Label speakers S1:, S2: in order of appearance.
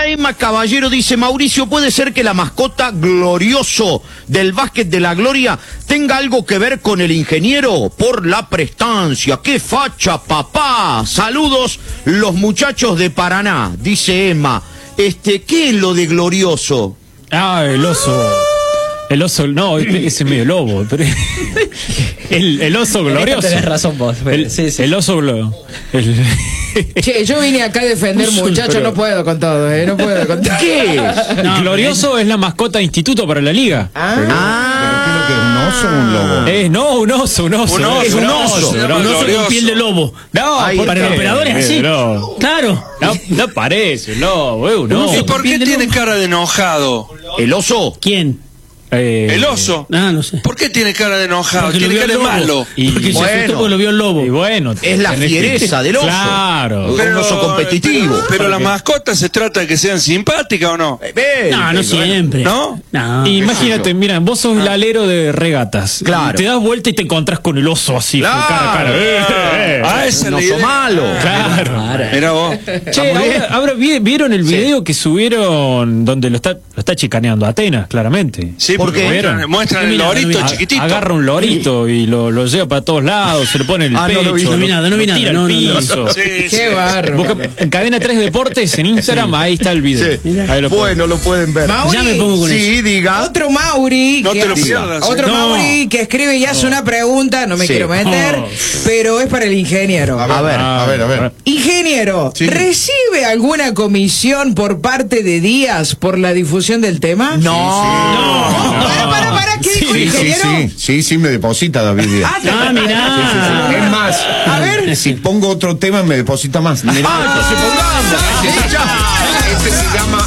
S1: Emma Caballero dice: Mauricio, ¿puede ser que la mascota Glorioso del básquet de la Gloria tenga algo que ver con el ingeniero? Por la prestancia. ¡Qué facha, papá! Saludos, los muchachos de Paraná, dice Emma. ¿Qué es lo de Glorioso?
S2: Ah, el oso. El oso, no, ese es medio lobo, pero el oso glorioso.
S3: Tenés razón vos. Sí.
S2: El oso glorioso.
S4: Che, yo vine acá a defender, muchachos,
S2: pero...
S4: no puedo con todo, no puedo con todo.
S1: ¿Qué es?
S2: No, glorioso es la mascota de instituto para la liga.
S5: ¿Pero qué es lo que es? ¿Un oso o un lobo?
S2: No, un oso.
S1: Es un oso.
S6: Un oso con piel de lobo.
S2: No,
S6: para los operadores así.
S2: No.
S6: Claro.
S2: No parece un lobo, un oso.
S7: ¿Y por qué tiene cara de enojado?
S1: ¿El oso?
S6: ¿Quién?
S7: ¿El oso?
S6: No sé.
S7: ¿Por qué tiene cara de enojado?
S6: Porque
S7: Tiene cara de malo.
S6: Porque se asustó porque lo vio el lobo.
S2: Y bueno,
S1: es la fiereza del oso.
S2: Claro.
S1: Un oso competitivo.
S7: Pero las mascotas se trata de que sean simpáticas o no.
S6: No siempre.
S7: ¿No?
S6: No.
S2: Imagínate, mira, vos sos el alero de regatas.
S1: Claro.
S2: Te das vuelta y te encontrás con el oso así,
S1: Claro.
S2: cara a cara.
S7: Esa es
S1: Un
S7: la
S1: oso
S7: idea.
S1: malo.
S2: Claro.
S7: Mira vos.
S2: Che, ahora vieron el video que subieron donde lo está chicaneando Atenas, claramente.
S7: Sí,
S1: ¿Por
S7: porque
S1: qué?
S7: muestran el lorito chiquitito.
S2: Agarra un lorito y lo lleva para todos lados, se le pone en el pecho.
S1: no vi
S6: nada,
S2: lo tira al piso.
S7: Sí,
S4: Qué barro.
S2: Busca en Cadena 3 Deportes en Instagram, ahí está el video.
S1: Sí.
S2: Ahí lo
S1: Bueno, lo pueden ver.
S4: Mauri,
S6: Ya me pongo con
S1: Sí, diga.
S4: Otro Mauri.
S7: No
S4: que
S7: te lo
S4: hace-
S7: pierdas.
S4: Otro Mauri que escribe y hace una pregunta, no me
S1: Sí.
S4: quiero meter, pero es para el ingeniero.
S5: A ver.
S4: Ingeniero,
S5: Sí.
S4: ¿recibe alguna comisión por parte de Díaz por la difusión del tema?
S1: No.
S4: Para, ¿qué dijo el
S5: Sí,
S4: ingeniero?
S5: sí, me deposita David Díaz.
S6: Ah, mirá.
S5: Es más,
S4: A ver.
S5: si pongo otro tema me deposita más.
S1: Ah, entonces pongamos.